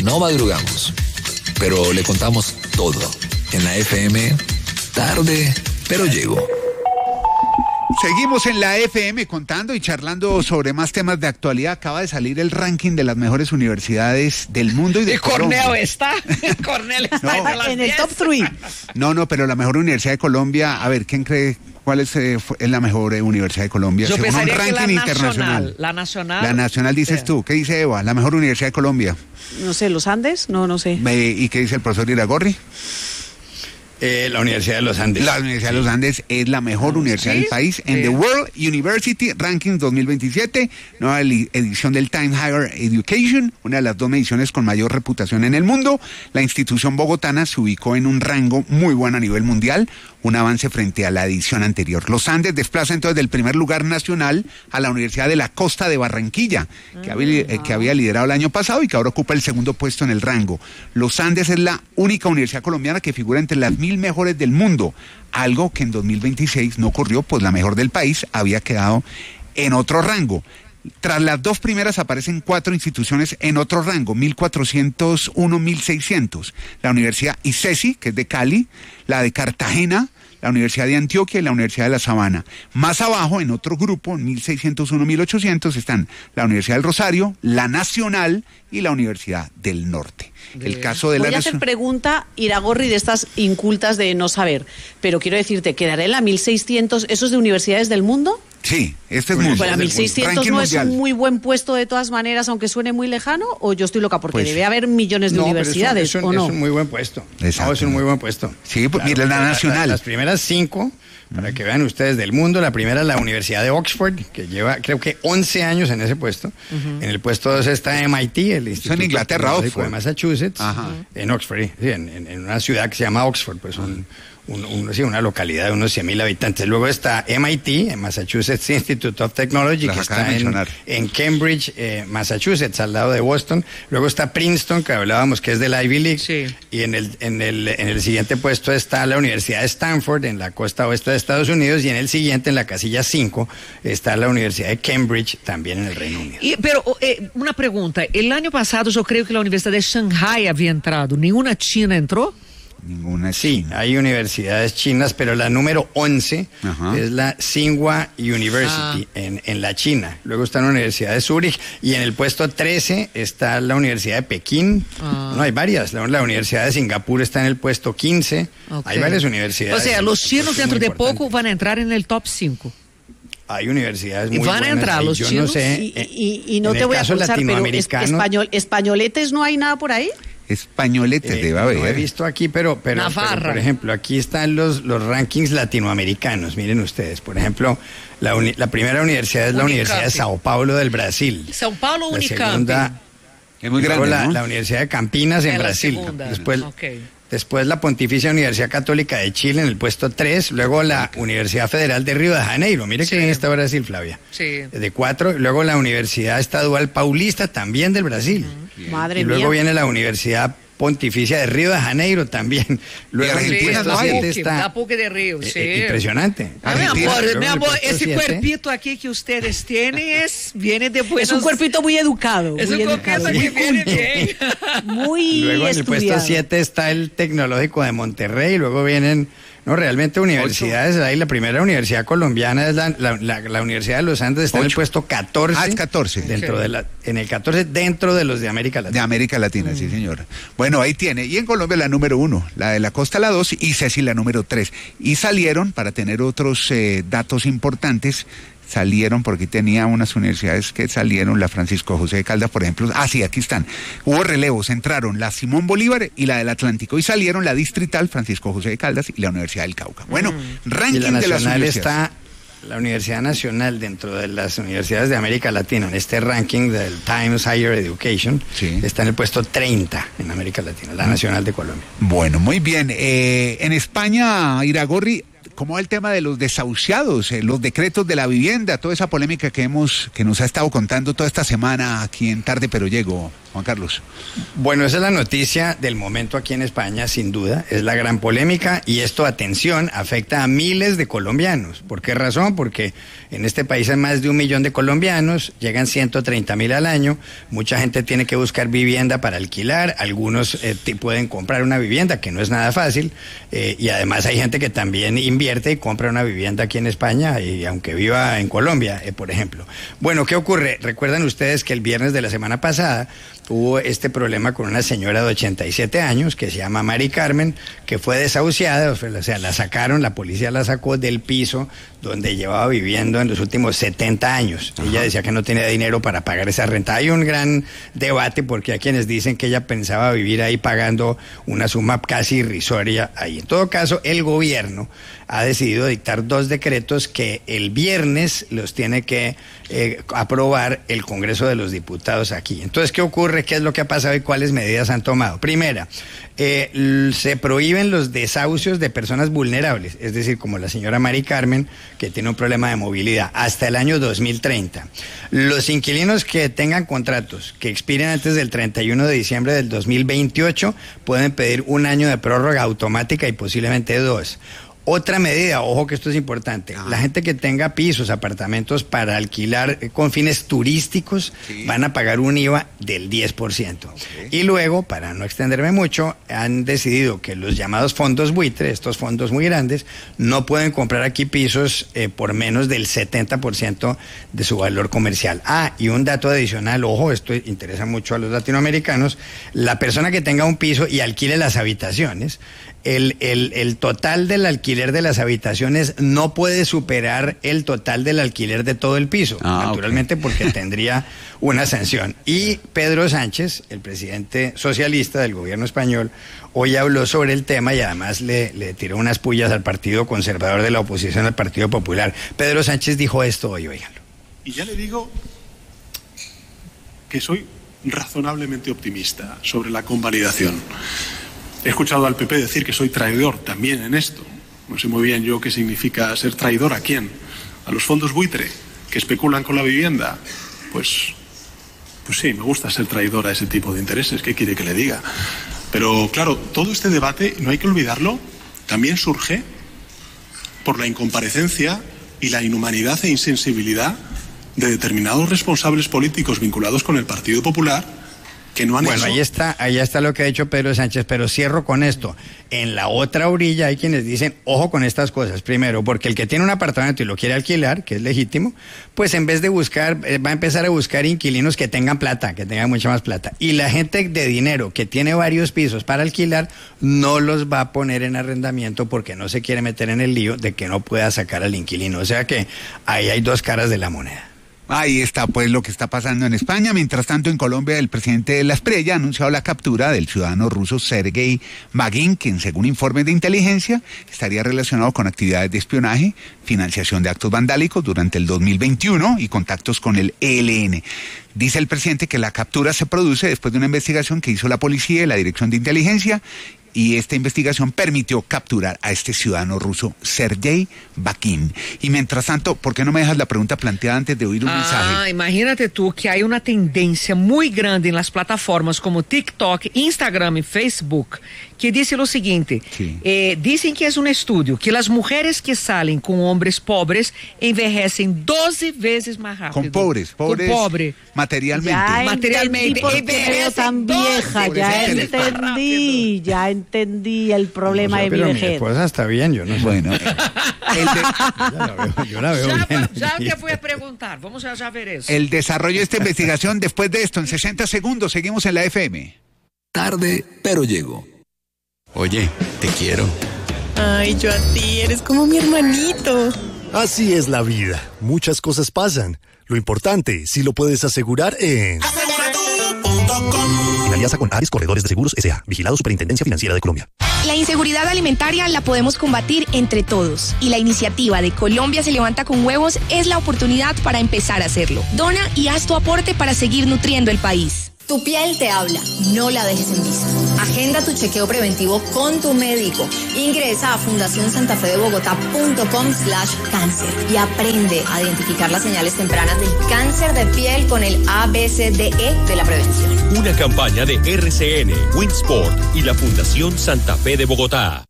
No madrugamos, pero le contamos todo. En la FM, tarde, pero llego. Seguimos en la FM contando y charlando sobre más temas de actualidad. Acaba de salir el ranking de las mejores universidades del mundo y de Colombia. Cornell está. Cornell está en el top 3. No, pero la mejor universidad de Colombia, a ver, ¿quién cree cuál es la mejor universidad de Colombia? Yo según un pensaría que ranking la internacional. La Nacional. La Nacional dices tú. ¿Qué dice Eva? La mejor universidad de Colombia. No sé, ¿los Andes? No sé. ¿Y qué dice el profesor Iragorri? La Universidad de los Andes. La Universidad de los Andes es la mejor universidad del país en The World University Rankings 2027, nueva edición del Time Higher Education, una de las 2 mediciones con mayor reputación en el mundo. La institución bogotana se ubicó en un rango muy bueno a nivel mundial, un avance frente a la edición anterior. Los Andes desplaza entonces del primer lugar nacional a la Universidad de la Costa de Barranquilla, que había liderado el año pasado y que ahora ocupa el segundo puesto en el rango. Los Andes es la única universidad colombiana que figura entre las 1000 mejores del mundo, algo que en 2026 no ocurrió, pues la mejor del país había quedado en otro rango. Tras las 2 primeras aparecen 4 instituciones en otro rango, 1401, 1600. La Universidad ICESI, que es de Cali, la de Cartagena, la Universidad de Antioquia y la Universidad de La Sabana. Más abajo, en otro grupo, en 1601, 1800, están la Universidad del Rosario, la Nacional y la Universidad del Norte. El caso de Voy a hacer pregunta, Iragorri, de estas incultas de no saber, pero quiero decirte, ¿quedaré en la 1600? ¿Eso es de universidades del mundo? Sí, este es mundo. Bueno, 1600 no mundial. Es un muy buen puesto de todas maneras, aunque suene muy lejano, o yo estoy loca, porque debe haber millones de universidades, ¿o no? Es un muy buen puesto. Exacto. No, es un muy buen puesto. Sí, pues claro, mira, la Nacional. Las primeras 5, para que vean ustedes, del mundo, la primera es la Universidad de Oxford, que lleva creo que 11 años en ese puesto. En el puesto 2 está MIT, el Instituto en Inglaterra, de Massachusetts, en Oxford, sí, en una ciudad que se llama Oxford, pues una localidad de unos 100,000 habitantes. Luego está MIT, en Massachusetts Institute of Technology, que está en Cambridge, Massachusetts, al lado de Boston. Luego está Princeton, que hablábamos que es del Ivy League. Sí. Y en el siguiente puesto está la Universidad de Stanford, en la costa oeste de Estados Unidos. Y en el siguiente, en la casilla 5, está la Universidad de Cambridge, también en el Reino Unido. Pero una pregunta. El año pasado yo creo que la Universidad de Shanghai había entrado. ¿Ninguna China entró? Ninguna sí, hay universidades chinas, pero la número 11 es la Tsinghua University en la China. Luego está la Universidad de Zúrich y en el puesto 13 está la Universidad de Pekín. No, hay varias. La Universidad de Singapur está en el puesto 15. Hay varias universidades. O sea, los chinos dentro de poco van a entrar en el top 5. Hay universidades muy buenas. ¿Y van a entrar los chinos? No sé, y no te voy a acusar, pero españoletes, ¿no hay nada por ahí? Españoletes debe haber. No he visto aquí, pero por ejemplo, aquí están los rankings latinoamericanos. Miren ustedes, por ejemplo, la primera universidad es la Universidad de Sao Paulo del Brasil. Sao Paulo Unicamp. La segunda es muy grande, ¿no? la Universidad de Campinas en Brasil. Después la Pontificia Universidad Católica de Chile en el puesto 3, luego la Universidad Federal de Río de Janeiro, mire que bien está Brasil, Flavia, de 4, luego la Universidad Estadual Paulista, también del Brasil, Madre y luego mía. viene la Universidad Pontificia de Río de Janeiro también. Luego en el puesto 7 está... de Río, impresionante. Mi amor, ese cuerpito aquí que ustedes tienen viene de buenos... Es un cuerpito muy educado. Es un cuerpito que viene bien. Muy luego en el estudiado. puesto 7 está el Tecnológico de Monterrey, y luego vienen... No, realmente universidades, ahí la primera universidad colombiana es la Universidad de los Andes, está en el puesto 14. Es 14. En el 14 dentro de los de América Latina. De América Latina, sí señor. Bueno, ahí tiene. Y en Colombia la número 1, la de la Costa la 2 y Ceci la número 3. Y salieron, para tener otros datos importantes, porque tenía unas universidades que salieron, la Francisco José de Caldas, por ejemplo. Sí, aquí están. Hubo relevos, entraron la Simón Bolívar y la del Atlántico, y salieron la Distrital, Francisco José de Caldas, y la Universidad del Cauca. Bueno, ranking de las universidades. Está la Universidad Nacional dentro de las universidades de América Latina, en este ranking del Times Higher Education, está en el puesto 30 en América Latina, la Nacional de Colombia. Bueno, muy bien. En España, Iragorri, ¿cómo va el tema de los desahuciados, los decretos de la vivienda, toda esa polémica que nos ha estado contando toda esta semana aquí en Tarde Pero Llego? Juan Carlos. Bueno, esa es la noticia del momento aquí en España, sin duda. Es la gran polémica y esto, atención, afecta a miles de colombianos. ¿Por qué razón? Porque en este país hay más de 1 millón de colombianos, llegan 130.000 al año, mucha gente tiene que buscar vivienda para alquilar, algunos pueden comprar una vivienda, que no es nada fácil, y además hay gente que también invierte y compra una vivienda aquí en España, y aunque viva en Colombia, por ejemplo. Bueno, ¿qué ocurre? Recuerdan ustedes que el viernes de la semana pasada hubo este problema con una señora de 87 años que se llama Mari Carmen, que fue desahuciada, o sea, la sacaron, la policía la sacó del piso donde llevaba viviendo en los últimos 70 años. Ajá. Ella decía que no tenía dinero para pagar esa renta. Hay un gran debate porque hay quienes dicen que ella pensaba vivir ahí pagando una suma casi irrisoria ahí. En todo caso, el gobierno ha decidido dictar 2 decretos que el viernes los tiene que aprobar el Congreso de los Diputados aquí. Entonces, ¿qué ocurre? ¿Qué es lo que ha pasado y cuáles medidas han tomado? Primera, se prohíben los desahucios de personas vulnerables, es decir, como la señora Mari Carmen, que tiene un problema de movilidad, hasta el año 2030. Los inquilinos que tengan contratos que expiren antes del 31 de diciembre del 2028 pueden pedir 1 año de prórroga automática y posiblemente 2. Otra medida, ojo que esto es importante, la gente que tenga pisos, apartamentos para alquilar con fines turísticos, sí, van a pagar un IVA del 10%. Okay. Y luego, para no extenderme mucho, han decidido que los llamados fondos buitre, estos fondos muy grandes, no pueden comprar aquí pisos por menos del 70% de su valor comercial. Y un dato adicional, ojo, esto interesa mucho a los latinoamericanos, la persona que tenga un piso y alquile las habitaciones, el total del alquiler de las habitaciones no puede superar el total del alquiler de todo el piso, naturalmente, okay, porque tendría una sanción. Y Pedro Sánchez, el presidente socialista del gobierno español, hoy habló sobre el tema y además le tiró unas pullas al Partido Conservador de la oposición, al Partido Popular. Pedro Sánchez dijo esto hoy, óiganlo. Y ya le digo que soy razonablemente optimista sobre la convalidación. He escuchado al PP decir que soy traidor también en esto. No sé muy bien yo qué significa ser traidor. ¿A quién? ¿A los fondos buitre que especulan con la vivienda? Pues sí, me gusta ser traidor a ese tipo de intereses. ¿Qué quiere que le diga? Pero claro, todo este debate, no hay que olvidarlo, también surge por la incomparecencia y la inhumanidad e insensibilidad de determinados responsables políticos vinculados con el Partido Popular, que no han hecho... Bueno, ahí está lo que ha dicho Pedro Sánchez, pero cierro con esto. En la otra orilla hay quienes dicen, ojo con estas cosas. Primero, porque el que tiene un apartamento y lo quiere alquilar, que es legítimo, pues en vez de buscar, va a empezar a buscar inquilinos que tengan plata, que tengan mucha más plata. Y la gente de dinero que tiene varios pisos para alquilar, no los va a poner en arrendamiento porque no se quiere meter en el lío de que no pueda sacar al inquilino. O sea que ahí hay 2 caras de la moneda. Ahí está pues lo que está pasando en España. Mientras tanto, en Colombia, el presidente de la Espriella ha anunciado la captura del ciudadano ruso Sergei Bagin, quien según informes de inteligencia estaría relacionado con actividades de espionaje, financiación de actos vandálicos durante el 2021 y contactos con el ELN. Dice el presidente que la captura se produce después de una investigación que hizo la policía y la Dirección de Inteligencia, y esta investigación permitió capturar a este ciudadano ruso, Sergei Bagin. Y mientras tanto, ¿por qué no me dejas la pregunta planteada antes de oír un mensaje? Imagínate tú que hay una tendencia muy grande en las plataformas como TikTok, Instagram y Facebook, que dice lo siguiente, sí, dicen que es un estudio, que las mujeres que salen con hombres pobres envejecen 12 veces más rápido. Con pobres. Materialmente. Materialmente. Veo tan vieja, ya entendí el problema de mi vejez. Mi esposa está bien, yo no sé. Bueno, yo la veo bien. Ya te voy a preguntar, vamos a ver eso. El desarrollo de esta investigación después de esto, en 60 segundos, seguimos en la FM. Tarde, pero llego. Oye, te quiero. Ay, yo a ti, eres como mi hermanito. Así es la vida, muchas cosas pasan. Lo importante, si lo puedes asegurar en... En alianza con Ares Corredores de Seguros S.A., vigilado Superintendencia Financiera de Colombia. La inseguridad alimentaria la podemos combatir entre todos. Y la iniciativa de Colombia se levanta con huevos es la oportunidad para empezar a hacerlo. Dona y haz tu aporte para seguir nutriendo el país. Tu piel te habla, no la dejes en vista. Agenda tu chequeo preventivo con tu médico. Ingresa a fundacionsantafedebogotá.com/cáncer y aprende a identificar las señales tempranas del cáncer de piel con el ABCDE de la prevención. Una campaña de RCN, Winsport y la Fundación Santa Fe de Bogotá.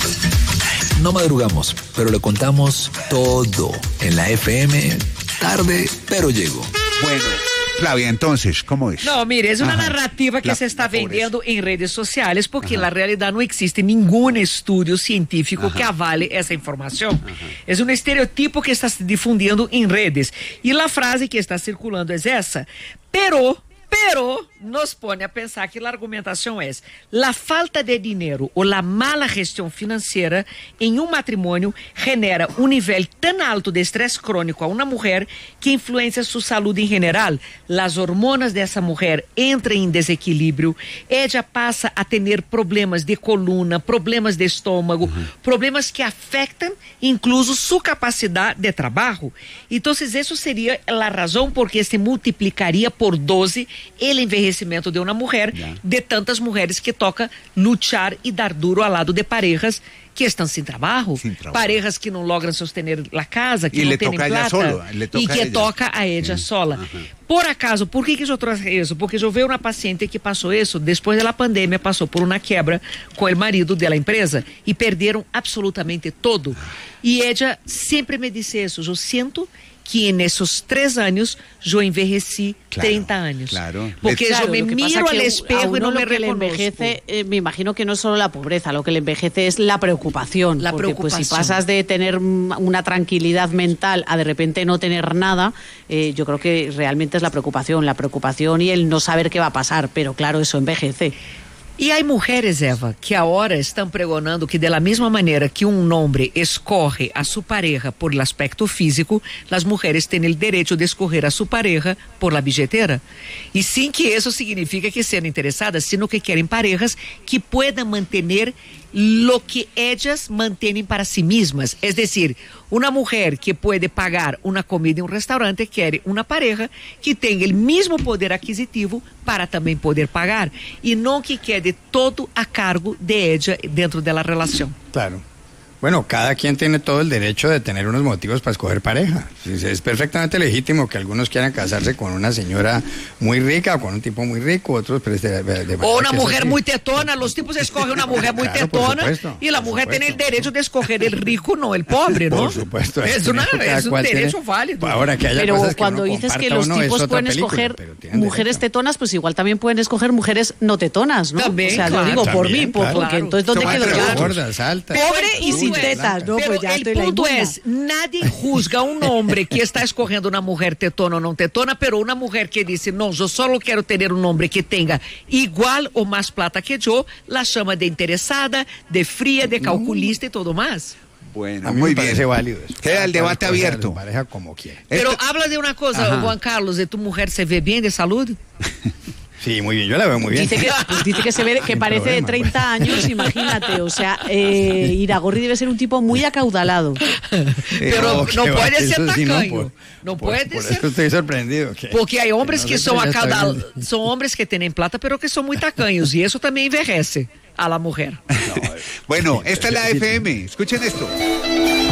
No madrugamos, pero le contamos todo en la FM. Tarde, pero llego. Bueno, Flavia, entonces, ¿cómo es? No, mire, es una narrativa que se está vendiendo en redes sociales porque en la realidad no existe ningún estudio científico que avale esa información. Es un estereotipo que está se difundiendo en redes. Y la frase que está circulando es esa. Pero nos pone a pensar que la argumentación es: la falta de dinero o la mala gestión financiera en un matrimonio genera un nivel tan alto de estrés crónico a una mujer que influencia su salud en general. Las hormonas de esa mujer entran en desequilibrio, ella pasa a tener problemas de columna, problemas de estómago, problemas que afectan incluso su capacidad de trabajo. Entonces eso sería la razón por que se multiplicaría por 12 el envejecimiento de una mujer, de tantas mujeres que toca luchar y dar duro al lado de parejas que están sin trabajo, parejas que no logran sostener la casa, que no tienen plata, y que toca a ella sola. Por acaso, por que yo traje eso? Porque yo veo una paciente que pasó eso, después de la pandemia pasó por una quiebra con el marido de la empresa y perdieron absolutamente todo. Y ella siempre me dice eso: yo siento que en esos 3 años yo envejeci 30 años. Claro. Porque yo me miro al espejo y no me reconozco. Envejece, me imagino que no es solo la pobreza, lo que le envejece es la preocupación. Porque pues si pasas de tener una tranquilidad mental a de repente no tener nada, yo creo que realmente es la preocupación y el no saber qué va a pasar. Pero claro, eso envejece. E há mujeres, Eva, que agora estão pregonando que de la mesma maneira que um homem escorre a sua pareja por el aspecto físico, as mulheres têm o direito de escorrer a sua pareja por la billetera. E sim que isso significa que sejam interessadas, sino que querem parejas que puedan manter lo que ellas mantienen para sí mismas. Es decir, una mujer que puede pagar una comida en un restaurante quiere una pareja que tenga el mismo poder adquisitivo para también poder pagar y no que quede todo a cargo de ella dentro de la relación. Claro. Bueno, cada quien tiene todo el derecho de tener unos motivos para escoger pareja. Es perfectamente legítimo que algunos quieran casarse con una señora muy rica o con un tipo muy rico, otros... o una mujer muy tetona, los tipos escogen una mujer muy tetona y la mujer tiene el derecho de escoger el rico, no el pobre, ¿no? Por supuesto. Es un derecho válido. Ahora que haya pero cosas que cuando dices que los tipos pueden escoger mujeres tetonas, pues igual también pueden escoger mujeres no tetonas, ¿no? También, o sea, lo digo por mí, porque entonces ¿dónde quedo yo? Gordas, altas. Pobre y sin tetas, ¿no? Pero pues el punto es, nadie juzga a un hombre que está escogiendo una mujer tetona o no tetona, pero una mujer que dice, no, yo solo quiero tener un hombre que tenga igual o más plata que yo, la llama de interesada, de fría, de calculista y todo más. Bueno, a mí muy me parece bien. válido eso. Queda el debate abierto. Pareja como quiere. Pero habla de una cosa, Juan Carlos, ¿de tu mujer se ve bien de salud? Sí, muy bien, yo la veo muy bien. Dice que se ve que parece problema, de 30 años, imagínate, o sea, Iragorri debe ser un tipo muy acaudalado. Pero no puede ser tacaño. No puede por ser. Eso estoy sorprendido. Porque hay hombres que son acaudalados, son hombres que tienen plata, pero que son muy tacaños, y eso también envejece a la mujer. Bueno, esta es la FM, escuchen esto.